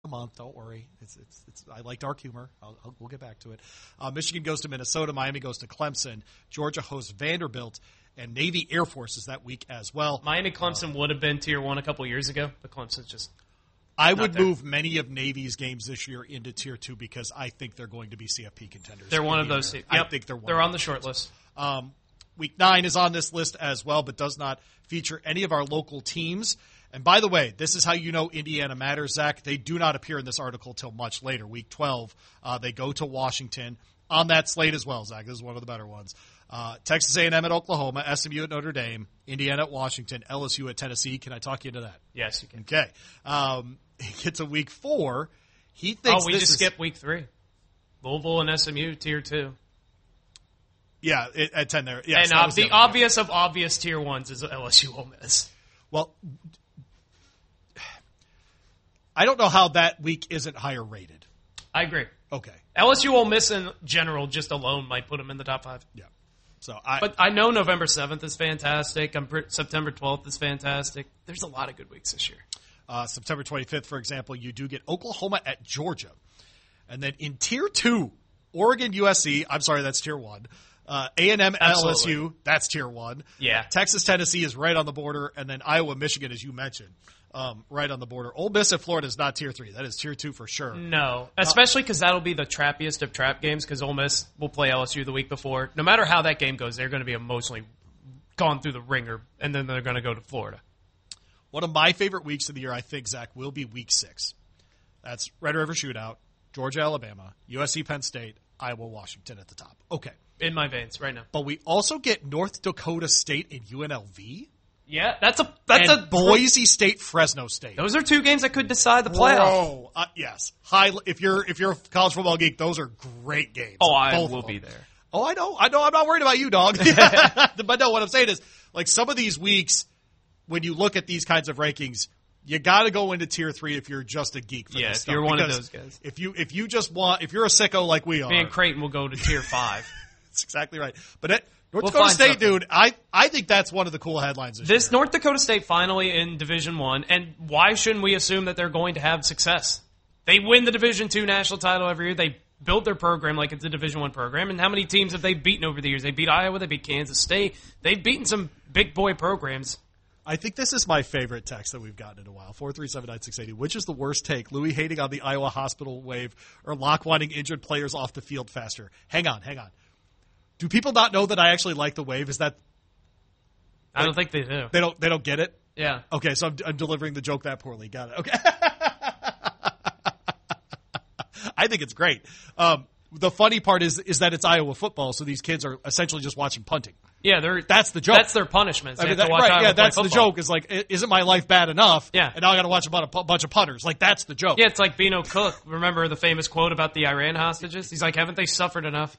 month. Don't worry. I like dark humor. We'll get back to it. Michigan goes to Minnesota. Miami goes to Clemson. Georgia hosts Vanderbilt. And Navy Air Force is that week as well. Miami-Clemson would have been Tier 1 a couple years ago, but Clemson's just I would move many of Navy's games this year into Tier 2 because I think they're going to be CFP contenders. They're one of those. Yep. I think they're one. They're on the short list. Week 9 is on this list as well, but does not feature any of our local teams. And by the way, this is how you know Indiana matters, Zach. They do not appear in this article till much later. Week 12, they go to Washington on that slate as well, Zach. This is one of the better ones. Texas A&M at Oklahoma, SMU at Notre Dame, Indiana at Washington, LSU at Tennessee. Can I talk you into that? Yes, you can. Okay. He gets a week 4. He thinks we just skipped week 3. Louisville and SMU, Tier 2. Yeah, at 10 there. Yes, and the obvious of obvious Tier 1s is LSU Ole Miss. Well, I don't know how that week isn't higher rated. I agree. Okay. LSU Ole Miss in general, just alone, might put them in the top 5. Yeah. But I know November 7th is fantastic. September 12th is fantastic. There's a lot of good weeks this year. September 25th, for example, you do get Oklahoma at Georgia. And then in Tier 2, Oregon, USC. I'm sorry, that's Tier 1. A&M, LSU, that's Tier 1. Yeah. Texas, Tennessee is right on the border. And then Iowa, Michigan, as you mentioned, right on the border. Ole Miss at Florida is not Tier 3. That is Tier 2 for sure. No, especially because that'll be the trappiest of trap games because Ole Miss will play LSU the week before. No matter how that game goes, they're going to be emotionally gone through the ringer, and then they're going to go to Florida. One of my favorite weeks of the year, I think, Zach, will be Week 6. That's Red River Shootout, Georgia, Alabama, USC, Penn State, Iowa, Washington at the top. Okay. In my veins right now. But we also get North Dakota State and UNLV. Yeah, that's a Boise State, Fresno State. Those are 2 games that could decide the playoff. Yes. If you're a college football geek, those are great games. Oh, I will be there. Oh, I know. I'm not worried about you, dog. But no, what I'm saying is, like some of these weeks, when you look at these kinds of rankings, you got to go into Tier 3 if you're just a geek for this stuff. stuff. Yeah, if you're one of those guys. If you're a sicko like we are. Me and Creighton will go to Tier 5. That's exactly right. But North Dakota State, dude, I think that's one of the cool headlines this year. North Dakota State finally in Division I, and why shouldn't we assume that they're going to have success? They win the Division II national title every year. They build their program like it's a Division I program. And how many teams have they beaten over the years? They beat Iowa. They beat Kansas State. They've beaten some big boy programs. I think this is my favorite text that we've gotten in a while. 4379680. Which is the worst take? Louis hating on the Iowa hospital wave or Locke wanting injured players off the field faster? Hang on. Do people not know that I actually like the wave? Is that? I don't think they do. They don't get it? Yeah. Okay, so I'm delivering the joke that poorly. Got it. Okay. I think it's great. The funny part is that it's Iowa football, so these kids are essentially just watching punting. Yeah, that's the joke. That's their punishment. That's the joke. Is like, isn't my life bad enough? Yeah. And now I got to watch a bunch of punters. Like, that's the joke. Yeah, it's like Bino Cook. Remember the famous quote about the Iran hostages? He's like, haven't they suffered enough?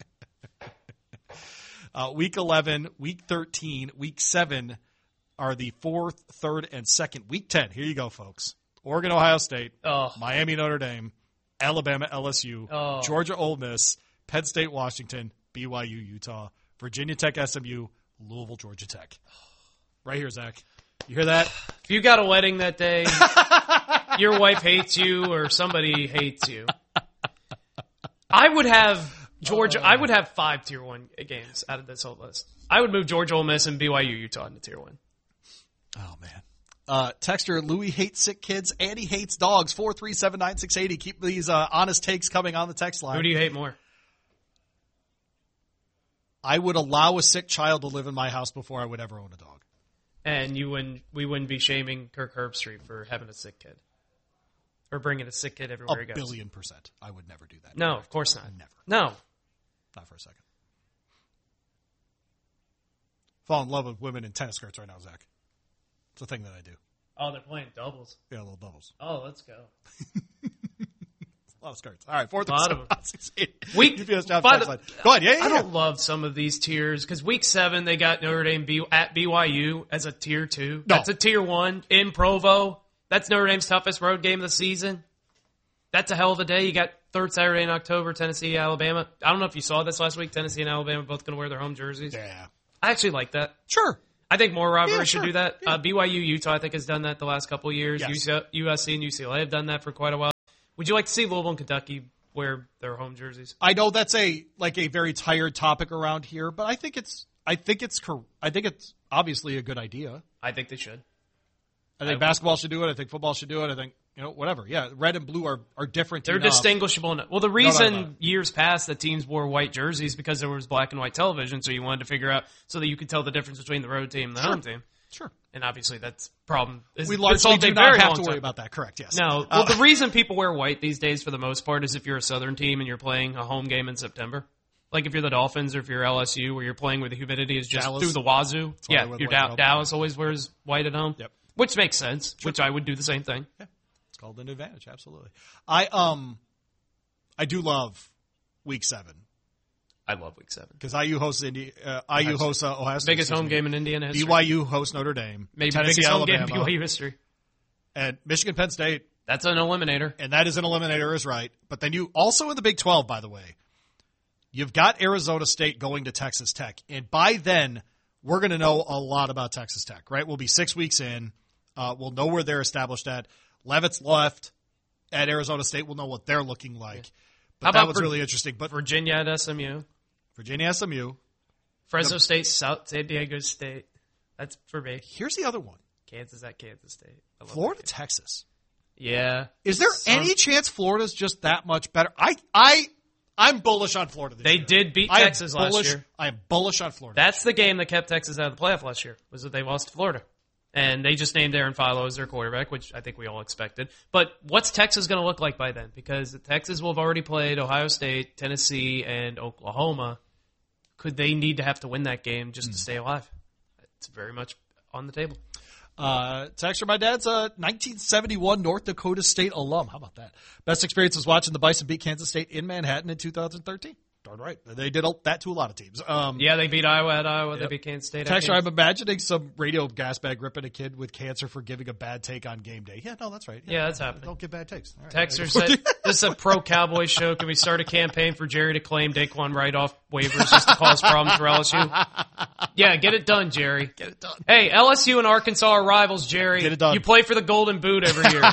Week 11, Week 13, Week 7 are the 4th, 3rd, and 2nd. Week 10, here you go, folks. Oregon, Ohio State, Miami, Notre Dame, Alabama, LSU, Georgia, Ole Miss, Penn State, Washington, BYU, Utah, Virginia Tech, SMU, Louisville, Georgia Tech. Right here, Zach. You hear that? If you got a wedding that day, your wife hates you or somebody hates you. I would have Georgia. I would have 5 Tier 1 games out of this whole list. I would move Georgia, Ole Miss, and BYU, Utah into Tier 1. Oh, man. Texter, Louis hates sick kids. Annie hates dogs. 4379680. Keep these honest takes coming on the text line. Who do you hate more? I would allow a sick child to live in my house before I would ever own a dog. And we wouldn't be shaming Kirk Herbstreit for having a sick kid. Or bringing a sick kid everywhere he goes. 1,000,000,000%. I would never do that. No, of course not. Never. No. Not for a second. Fall in love with women in tennis skirts right now, Zach. It's a thing that I do. Oh, they're playing doubles. Yeah, little doubles. Oh, let's go. A lot of skirts. All right, 4th Go ahead. Yeah. I don't love some of these tiers because Week 7 they got Notre Dame at BYU as a Tier 2. No. That's a Tier 1 in Provo. That's Notre Dame's toughest road game of the season. That's a hell of a day. You got 3rd Saturday in October, Tennessee, Alabama. I don't know if you saw this last week. Tennessee and Alabama both going to wear their home jerseys. Yeah. I actually like that. Sure. I think more rivalries should do that. Yeah. BYU, Utah, I think, has done that the last couple of years. Yes. USC and UCLA have done that for quite a while. Would you like to see Louisville and Kentucky wear their home jerseys? I know that's a very tired topic around here, but I think it's obviously a good idea. I think they should. I think basketball should do it. I think football should do it. I think, whatever. Yeah, red and blue are different. They're distinguishable. Well, the reason years past that teams wore white jerseys because there was black and white television, so you wanted to figure out so that you could tell the difference between the road team and the home team. Sure. And obviously that's a problem. We largely do not have to worry about that. Correct, yes. No. Well, the reason people wear white these days for the most part is if you're a Southern team and you're playing a home game in September. Like if you're the Dolphins or if you're LSU where you're playing where the humidity is just Dallas. through the wazoo. Yeah, your Dallas always wears white at home. Yep. Which makes sense, which I would do the same thing. Yeah. It's called an advantage, absolutely. I do love Week 7. I love Week 7. Because IU hosts Ohio State. Biggest home game in Indiana history. BYU hosts Notre Dame. Maybe Tennessee, biggest home Alabama, game in BYU history. And Michigan, Penn State. That's an eliminator. And that is an eliminator, is right. But then you also in the Big 12, by the way, you've got Arizona State going to Texas Tech. And by then, we're going to know a lot about Texas Tech, right? We'll be 6 weeks in. We'll know where they're established at. Leavitt's left at Arizona State. We'll know what they're looking like. But that was really interesting. But Virginia at SMU. Virginia, SMU. Fresno State, South San Diego State. That's for me. Here's the other one. Kansas at Kansas State. Florida, Texas. Yeah. Is there any chance Florida's just that much better? I'm bullish on Florida this year. They did beat Texas last year. I am bullish on Florida. That's the game that kept Texas out of the playoff last year, was that they lost to Florida. And they just named Aaron Philo as their quarterback, which I think we all expected. But what's Texas going to look like by then? Because Texas will have already played Ohio State, Tennessee, and Oklahoma. Could they need to have to win that game just to stay alive? It's very much on the table. Texture, my dad's a 1971 North Dakota State alum. How about that? Best experience was watching the Bison beat Kansas State in Manhattan in 2013. Darn right. They did that to a lot of teams. Yeah, they beat Iowa at Iowa. They beat Kansas State. Texture, I'm imagining some radio gas bag ripping a kid with cancer for giving a bad take on game day. Yeah, no, that's right. Yeah, that's happening. Don't give bad takes. All right. Texter said, this is a pro-Cowboy show. Can we start a campaign for Jerry to claim Daquan Wright off waivers just to cause problems for LSU? Yeah, get it done, Jerry. Get it done. Hey, LSU and Arkansas are rivals, Jerry. Get it done. You play for the Golden Boot every year.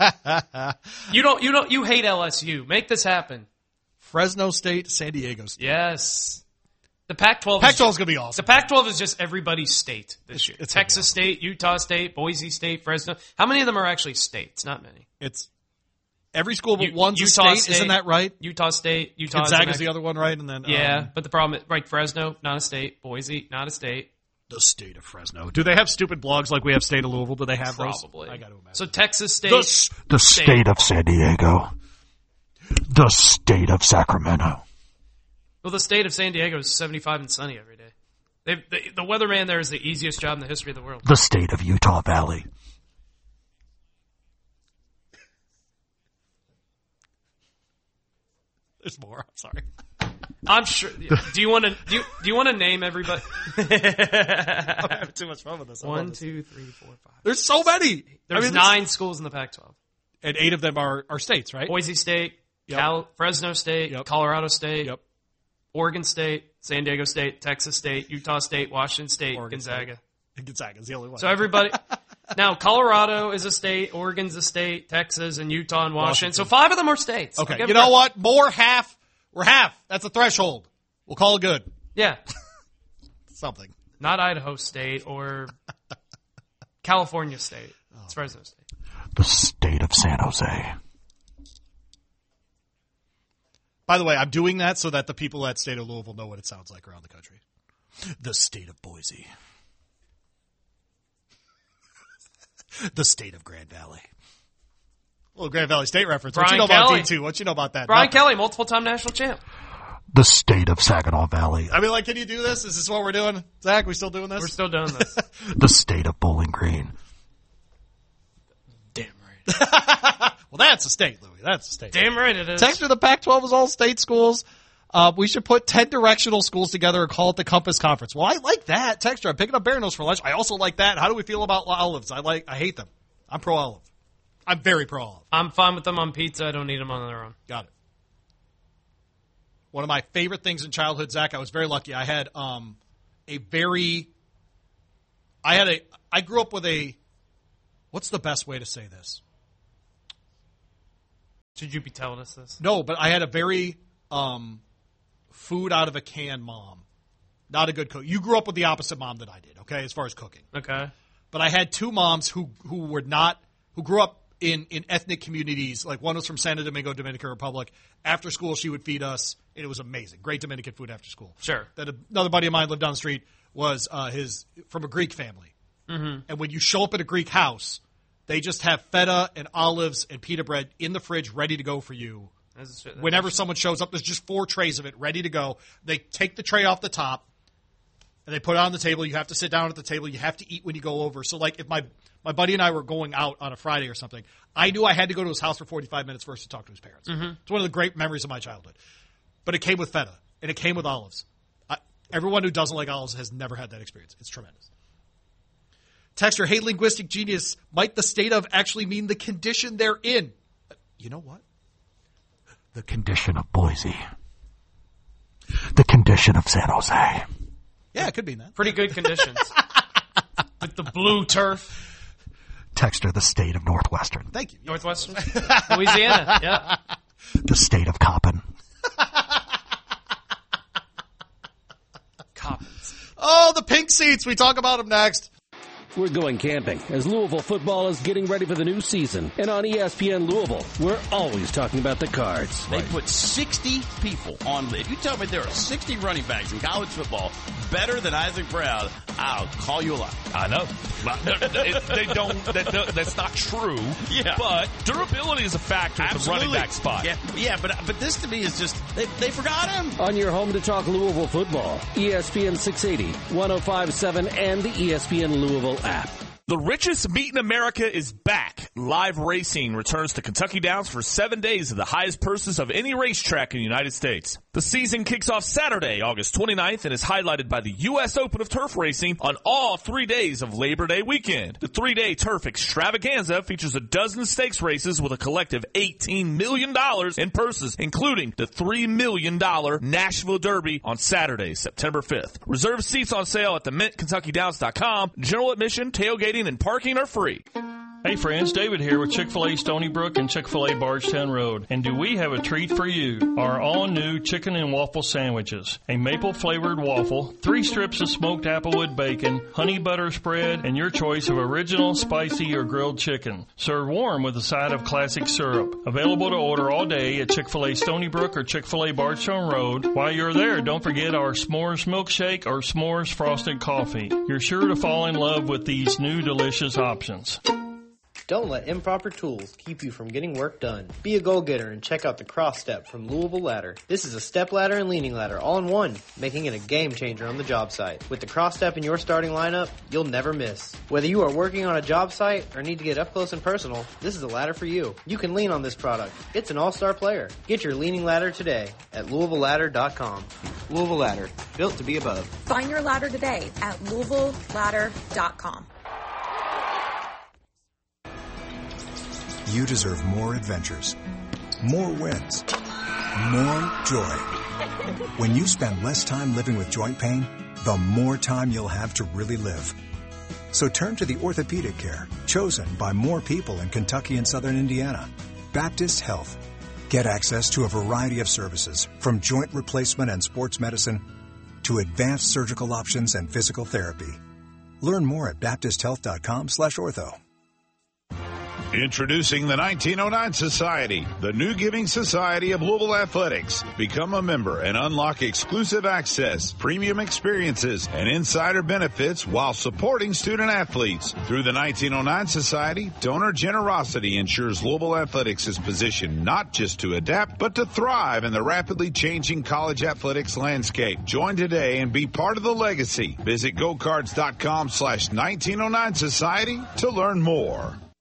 You hate LSU. Make this happen. Fresno State, San Diego State. Yes. The Pac-12 is going to be awesome. The Pac-12 is just everybody's state this year. It's Texas State, Utah State, Boise State, Fresno. How many of them are actually states? Not many. It's every school but one's a state. Isn't that right? Utah State. Gonzaga's the other one, right? And then but the problem is, right, Fresno, not a state. Boise, not a state. The state of Fresno. Do they have stupid blogs like we have State of Louisville? Do they have Probably. those? I got to imagine. So Texas State. The state of San Diego. The state of Sacramento. Well, the state of San Diego is 75 and sunny every day. The weatherman there is the easiest job in the history of the world. The state of Utah Valley. There's more. I'm sorry. I'm sure. Do you want to name everybody? I'm having too much fun with this. 1, 2, 3, 4, 5. There's so many. There's 9 schools in the Pac-12, and 8 of them are states, right? Boise State, Fresno State, Colorado State, Oregon State, San Diego State, Texas State, Utah State, Washington State, Gonzaga. Gonzaga's the only one. So everybody. Now, Colorado is a state, Oregon's a state, Texas and Utah and Washington. So 5 of them are states. Okay, you know what? We're half. That's a threshold. We'll call it good. Yeah. Something. Not Idaho State or California State. It's Fresno State. The state of San Jose. By the way, I'm doing that so that the people at State of Louisville know what it sounds like around the country. The state of Boise. The state of Grand Valley. A little Grand Valley State reference. What you know about D2? What you know about that? Brian Kelly, multiple-time national champ. The state of Saginaw Valley. I mean, like, can you do this? Is this what we're doing? Zach, we still doing this? We're still doing this. The state of Bowling Green. Damn right. Well, that's a state, Louis. That's a state. Damn right it is. Texture, the Pac-12 is all state schools. We should put 10 directional schools together and call it the Compass Conference. Well, I like that. Texture, I'm picking up Bear Nose for lunch. I also like that. How do we feel about olives? I hate them. I'm pro-olive. I'm very pro-olive. I'm fine with them on pizza. I don't need them on their own. Got it. One of my favorite things in childhood, Zach, I was very lucky. I had I grew up with what's the best way to say this? Should you be telling us this? No, but I had a very food out of a can mom. Not a good cook. You grew up with the opposite mom that I did, okay, as far as cooking. Okay. But I had two moms who grew up in ethnic communities. Like one was from Santo Domingo, Dominican Republic. After school, she would feed us, and it was amazing. Great Dominican food after school. Sure. That another buddy of mine lived down the street was from a Greek family. Mm-hmm. And when you show up at a Greek house, they just have feta and olives and pita bread in the fridge ready to go for you. Whenever someone shows up, there's just 4 trays of it ready to go. They take the tray off the top, and they put it on the table. You have to sit down at the table. You have to eat when you go over. So, like, if my buddy and I were going out on a Friday or something, I knew I had to go to his house for 45 minutes first to talk to his parents. Mm-hmm. It's one of the great memories of my childhood. But it came with feta, and it came with olives. Everyone who doesn't like olives has never had that experience. It's tremendous. Texter, hey, linguistic genius, might the state of actually mean the condition they're in? You know what? The condition of Boise. The condition of San Jose. Yeah, it could be that. Pretty good conditions. With the blue turf. Texter, the state of Northwestern. Thank you. Northwestern? Louisiana, yeah. The state of Coppin. Coppins. Oh, the pink seats. We talk about them next. We're going camping as Louisville football is getting ready for the new season. And on ESPN Louisville, we're always talking about the Cards. They put 60 people on. If you tell me there are 60 running backs in college football better than Isaac Brown, I'll call you a liar. I know. They don't. That's not true. Yeah. But durability is a factor at the running back spot. Yeah. But this to me is just they forgot him. On your home to talk Louisville football, ESPN 680, 105.7, and the ESPN Louisville app. The richest meet in America is back. Live racing returns to Kentucky Downs for 7 days of the highest purses of any racetrack in the United States. The season kicks off Saturday, August 29th, and is highlighted by the U.S. Open of Turf Racing on all 3 days of Labor Day weekend. The 3-day turf extravaganza features a dozen stakes races with a collective $18 million in purses, including the $3 million Nashville Derby on Saturday, September 5th. Reserve seats on sale at theMintKentuckyDowns.com. General admission, tailgating, and parking are free. Hey friends, David here with Chick-fil-A Stony Brook and Chick-fil-A Bardstown Road. And do we have a treat for you? Our all-new chicken and waffle sandwiches. A maple-flavored waffle, 3 strips of smoked applewood bacon, honey butter spread, and your choice of original, spicy, or grilled chicken. Served warm with a side of classic syrup. Available to order all day at Chick-fil-A Stony Brook or Chick-fil-A Bardstown Road. While you're there, don't forget our s'mores milkshake or s'mores frosted coffee. You're sure to fall in love with these new delicious options. Don't let improper tools keep you from getting work done. Be a go-getter and check out the Cross Step from Louisville Ladder. This is a step ladder and leaning ladder all in one, making it a game changer on the job site. With the Cross Step in your starting lineup, you'll never miss. Whether you are working on a job site or need to get up close and personal, this is a ladder for you. You can lean on this product. It's an all-star player. Get your leaning ladder today at LouisvilleLadder.com. Louisville Ladder, built to be above. Find your ladder today at LouisvilleLadder.com. You deserve more adventures, more wins, more joy. When you spend less time living with joint pain, the more time you'll have to really live. So turn to the orthopedic care chosen by more people in Kentucky and Southern Indiana. Baptist Health. Get access to a variety of services, from joint replacement and sports medicine to advanced surgical options and physical therapy. Learn more at baptisthealth.com/ortho. Introducing the 1909 Society, the new giving society of Louisville Athletics. Become a member and unlock exclusive access, premium experiences, and insider benefits while supporting student athletes. Through the 1909 Society, donor generosity ensures Louisville Athletics is positioned not just to adapt, but to thrive in the rapidly changing college athletics landscape. Join today and be part of the legacy. Visit GoCards.com/1909 Society to learn more.